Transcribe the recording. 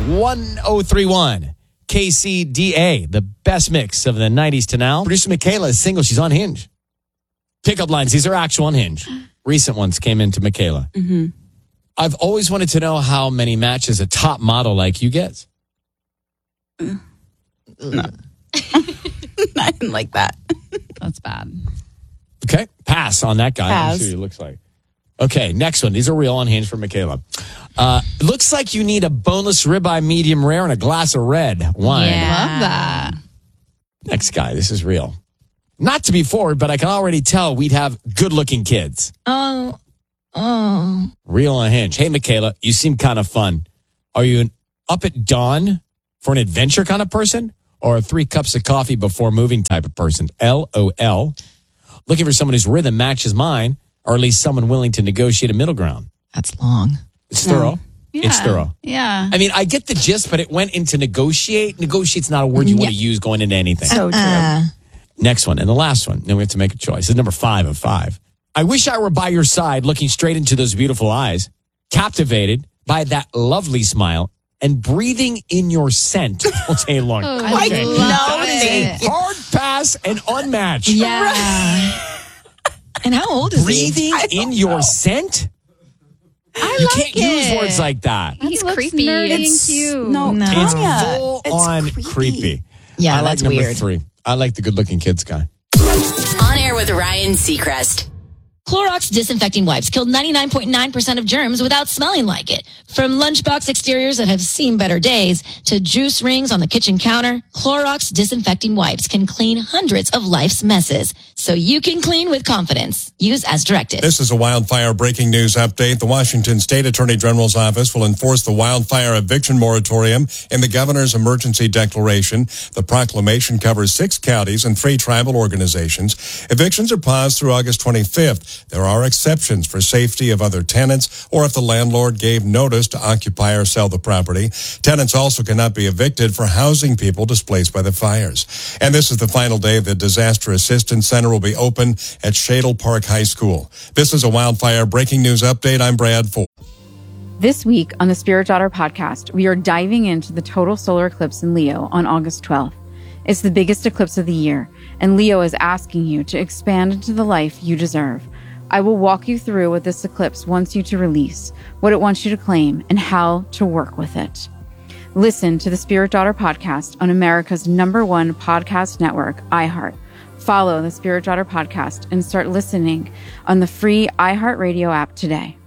1031 KCDA, the best mix of the 90s to now. Producer Michaela is single. She's on Hinge. Pickup lines. These are actual on Hinge. Recent ones came into Michaela. Mm-hmm. I've always wanted to know how many matches a top model like you gets. No. I didn't like that. That's bad. Okay. Pass on that guy. Pass. I'm sure he looks like. Okay. Next one. These are real on Hinge for Michaela. Looks like you need a boneless ribeye medium rare and a glass of red wine. Yeah. Love that. Next guy. This is real. Not to be forward, but I can already tell we'd have good-looking kids. Oh. Real on Hinge. Hey, Michaela, you seem kind of fun. Are you an up at dawn for an adventure kind of person or a 3 cups of coffee before moving type of person? LOL. Looking for someone whose rhythm matches mine or at least someone willing to negotiate a middle ground. That's long. It's thorough. Yeah. It's thorough. Yeah. I mean, I get the gist, but it went into negotiate. Negotiate's not a word you want to use going into anything. So true. Next one and the last one. Then we have to make a choice. This is number 5 of 5. I wish I were by your side looking straight into those beautiful eyes, captivated by that lovely smile and breathing in your scent all day long. Oh, I Okay. love That is it. a hard pass and unmatched. Yeah. And how old is Breathing in your scent? You can't use words like that. He's looks creepy. nerdy and It's- cute. No, It's Tanya, full it's on creepy. Yeah, I like that's number weird. 3. I like the good looking kids guy. On air with Ryan Seacrest. Clorox disinfecting wipes killed 99.9% of germs without smelling like it. From lunchbox exteriors that have seen better days to juice rings on the kitchen counter, Clorox disinfecting wipes can clean hundreds of life's messes. So you can clean with confidence. Use as directed. This is a wildfire breaking news update. The Washington State Attorney General's office will enforce the wildfire eviction moratorium in the governor's emergency declaration. The proclamation covers 6 counties and 3 tribal organizations. Evictions are paused through August 25th. There are exceptions for safety of other tenants or if the landlord gave notice to occupy or sell the property. Tenants also cannot be evicted for housing people displaced by the fires. And this is the final day the Disaster Assistance Center will be open at Shadle Park High School. This is a wildfire breaking news update. I'm Brad Ford. This week on the Spirit Daughter podcast, we are diving into the total solar eclipse in Leo on August 12th. It's the biggest eclipse of the year, and Leo is asking you to expand into the life you deserve. I will walk you through what this eclipse wants you to release, what it wants you to claim, and how to work with it. Listen to the Spirit Daughter podcast on America's #1 podcast network, iHeart. Follow the Spirit Daughter podcast and start listening on the free iHeartRadio app today.